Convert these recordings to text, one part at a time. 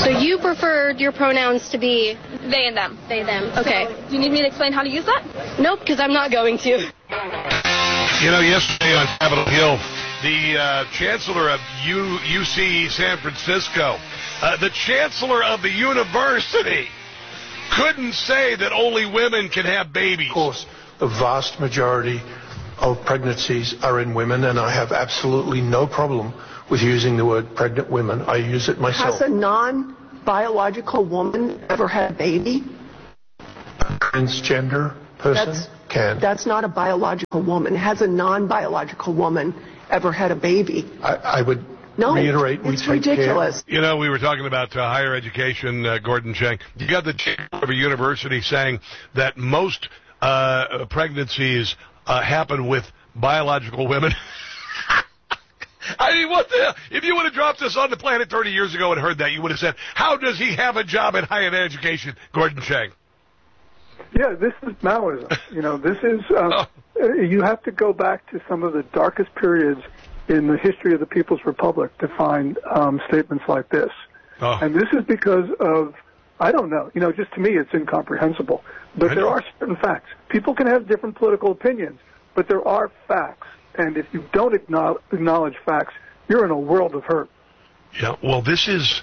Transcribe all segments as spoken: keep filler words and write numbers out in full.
So you preferred your pronouns to be they and them. They, them. Okay. So, do you need me to explain how to use that? Nope, because I'm not going to. You know, yesterday on Capitol Hill, the uh, chancellor of U- UC San Francisco, uh, the chancellor of the university, couldn't say that only women can have babies. Of course, the vast majority of pregnancies are in women, and I have absolutely no problem with using the word pregnant women. I use it myself. Has a non-biological woman ever had a baby? A transgender person That's, can. That's not a biological woman. Has a non-biological woman ever had a baby? I, I would no, reiterate we it's take ridiculous. You know, we were talking about uh, higher education, uh, Gordon Chang. You got the chancellor of a university saying that most uh, pregnancies uh, happen with biological women. I mean, what the? If you would have dropped this on the planet thirty years ago and heard that, you would have said, how does he have a job in higher education, Gordon Chang? Yeah, this is Maoism. You know, this is, uh, oh. you have to go back to some of the darkest periods in the history of the People's Republic to find um, statements like this. Oh. And this is because of, I don't know, you know, just to me it's incomprehensible. But I there know. are certain facts. People can have different political opinions, but there are facts. And if you don't acknowledge facts, you're in a world of hurt. Yeah, well, this is,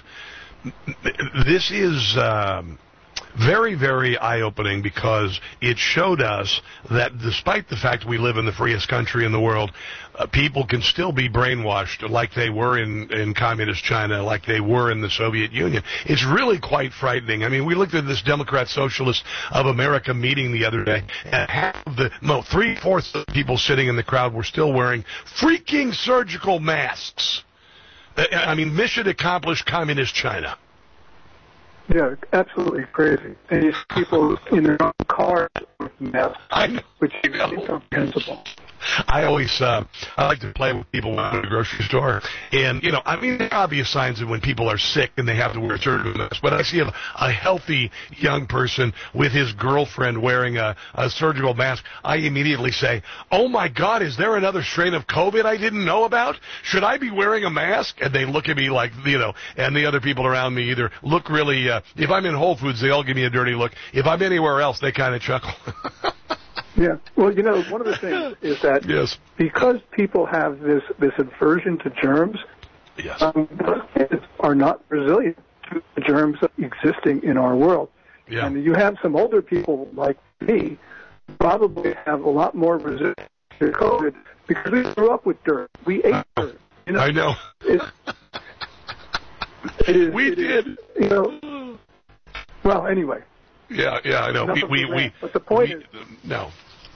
this is, um, very, very eye-opening because it showed us that despite the fact we live in the freest country in the world, uh, people can still be brainwashed like they were in, in communist China, like they were in the Soviet Union. It's really quite frightening. I mean, we looked at this Democrat Socialist of America meeting the other day, and half of the, no, three-fourths of the people sitting in the crowd were still wearing freaking surgical masks. I mean, mission accomplished communist China. Yeah, absolutely crazy. And you see people in their own cars with masks, which is incomprehensible. I always, uh, I like to play with people when I'm at a grocery store. And, you know, I mean, there are obvious signs of when people are sick and they have to wear a surgical mask. But I see a, a healthy young person with his girlfriend wearing a, a surgical mask. I immediately say, oh, my God, is there another strain of COVID I didn't know about? Should I be wearing a mask? And they look at me like, you know, and the other people around me either look really, uh, if I'm in Whole Foods, they all give me a dirty look. If I'm anywhere else, they kind of chuckle. Yeah. Well, you know, one of the things is that yes. because people have this, this aversion to germs, yes. um, those kids are not resilient to the germs existing in our world. Yeah. And you have some older people like me probably have a lot more resistance to COVID because we grew up with dirt. We ate dirt. You know, I know. It, it is, we it did. Is, you know. Well, anyway. Yeah, yeah, I know. We, we, we, but the point we, is, no.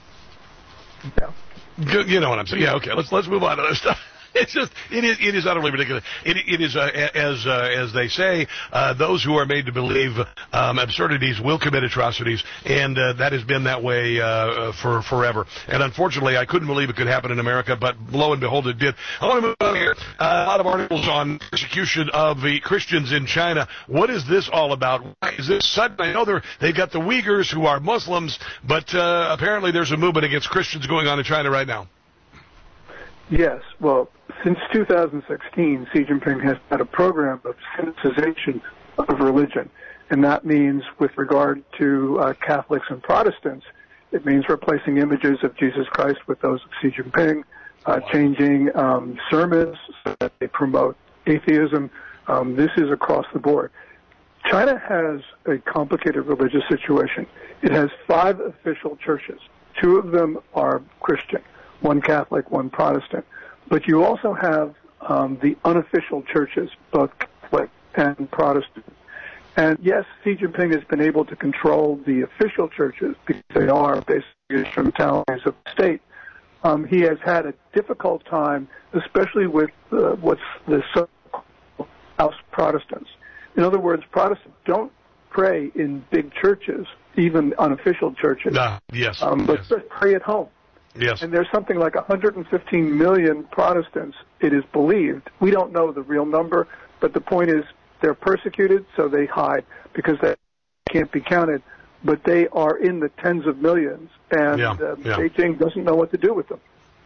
Yeah. You know what I'm saying? Yeah, okay. Let's let's move on to this stuff. It's just it is it is utterly ridiculous. It it is uh, as uh, as they say, uh, those who are made to believe um, absurdities will commit atrocities, and uh, that has been that way uh, for forever. And unfortunately, I couldn't believe it could happen in America, but lo and behold, it did. I want to move on here. Uh, a lot of articles on persecution of the Christians in China. What is this all about? Why is this sudden? I know they're they've got the Uyghurs who are Muslims, but uh, apparently there's a movement against Christians going on in China right now. Yes, well, since two thousand sixteen, Xi Jinping has had a program of sinicization of religion, and that means with regard to uh, Catholics and Protestants, it means replacing images of Jesus Christ with those of Xi Jinping, uh, changing um, sermons so that they promote atheism. Um, this is across the board. China has a complicated religious situation. It has five official churches. Two of them are Christian. One Catholic, one Protestant. But you also have um, the unofficial churches, both Catholic and Protestant. And yes, Xi Jinping has been able to control the official churches because they are basically instrumentalities of the state. Um, he has had a difficult time, especially with uh, what's the so-called house Protestants. In other words, Protestants don't pray in big churches, even unofficial churches. Nah, yes. Um, but yes. just pray at home. Yes. And there's something like one hundred fifteen million Protestants, it is believed. We don't know the real number, but the point is they're persecuted, so they hide because they can't be counted. But they are in the tens of millions, and yeah, uh, yeah. Beijing doesn't know what to do with them.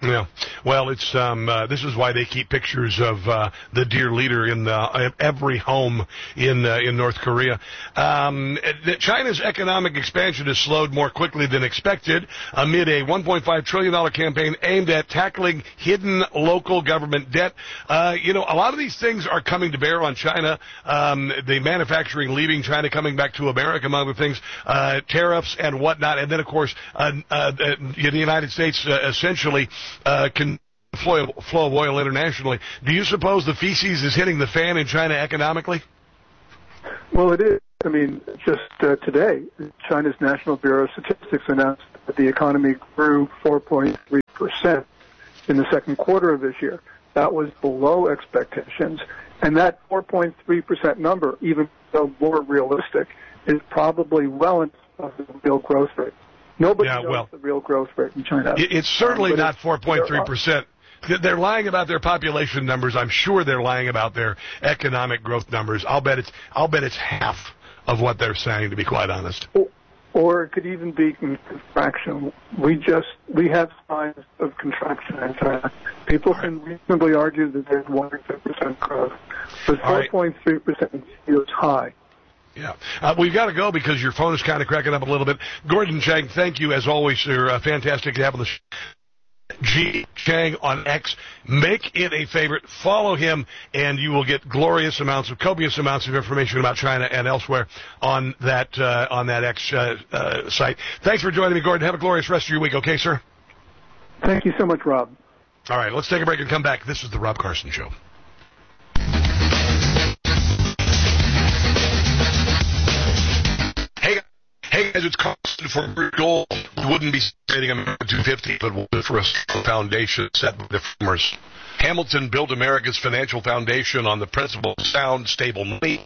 Yeah. Well, it's um, uh, this is why they keep pictures of uh, the dear leader in uh, every home in uh, in North Korea. Um, China's economic expansion has slowed more quickly than expected amid a one point five trillion dollars campaign aimed at tackling hidden local government debt. Uh, you know, a lot of these things are coming to bear on China. Um, the manufacturing leaving China, coming back to America, among other things, uh, tariffs and whatnot, and then of course uh, uh, the United States uh, essentially. Uh, can flow, flow of oil internationally. Do you suppose the feces is hitting the fan in China economically? Well, it is. I mean, just uh, today, China's National Bureau of Statistics announced that the economy grew four point three percent in the second quarter of this year. That was below expectations. And that four point three percent number, even though more realistic, is probably well in of the real growth rate. Nobody yeah, knows well, the real growth rate in China. It's certainly um, not four point three percent. They're lying about their population numbers. I'm sure they're lying about their economic growth numbers. I'll bet it's I'll bet it's half of what they're saying, to be quite honest. Or, or it could even be contraction. We just we have signs of contraction in China. People right. can reasonably argue that there's one or two percent growth, but four point three percent feels high. Yeah. Uh, we've got to go because your phone is kind of cracking up a little bit. Gordon Chang, thank you as always, sir. Uh, fantastic to have on the show. G. Chang on X. Make it a favorite. Follow him, and you will get glorious amounts of, copious amounts of information about China and elsewhere on that uh, on that X uh, uh, site. Thanks for joining me, Gordon. Have a glorious rest of your week, okay, sir? Thank you so much, Rob. All right, let's take a break and come back. This is the Rob Carson Show. Hey guys, it's Carson for Gold. We wouldn't be trading America two fifty, but we'll do for a foundation set by the framers. Hamilton built America's financial foundation on the principle of sound, stable money,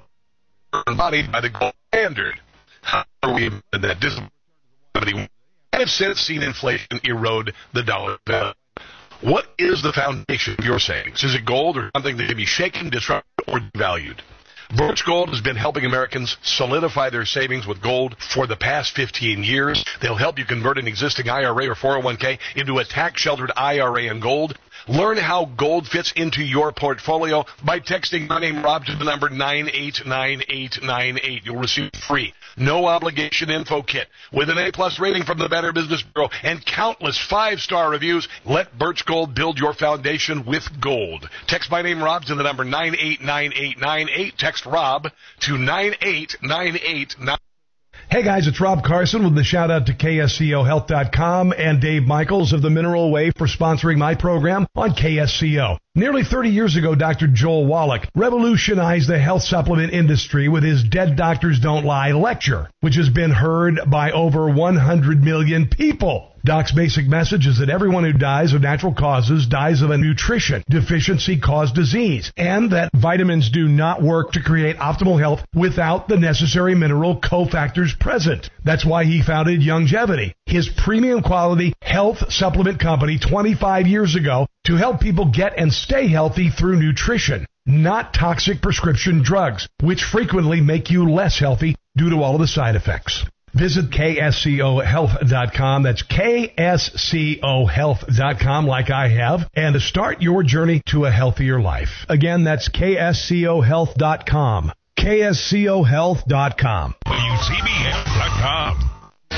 embodied by the gold standard. How are we in that discipline? And have since seen inflation erode the dollar bill. What is the foundation of your savings? Is it gold or something that can be shaken, disrupted, or devalued? Birch Gold has been helping Americans solidify their savings with gold for the past fifteen years. They'll help you convert an existing I R A or four oh one k into a tax-sheltered I R A in gold. Learn how gold fits into your portfolio by texting my name, Rob, to the number nine eight nine eight nine eight. You'll receive free, no obligation info kit with an A-plus rating from the Better Business Bureau and countless five-star reviews. Let Birch Gold build your foundation with gold. Text my name, Rob, to the number nine eight nine eight nine eight. Text Rob to nine eight nine eight nine. Hey guys, it's Rob Carson with the shout out to K S C O health dot com and Dave Michaels of the Mineral Way for sponsoring my program on K S C O. Nearly thirty years ago, Doctor Joel Wallach revolutionized the health supplement industry with his Dead Doctors Don't Lie lecture, which has been heard by over one hundred million people. Doc's basic message is that everyone who dies of natural causes dies of a nutrition deficiency caused disease, and that vitamins do not work to create optimal health without the necessary mineral cofactors present. That's why he founded Youngevity, his premium quality health supplement company twenty-five years ago, to help people get and stay healthy through nutrition, not toxic prescription drugs, which frequently make you less healthy due to all of the side effects. Visit K S C O health dot com. That's K S C O health dot com, like I have, and to start your journey to a healthier life. Again, that's K S C O health dot com. K S C O health dot com. W C B S dot com.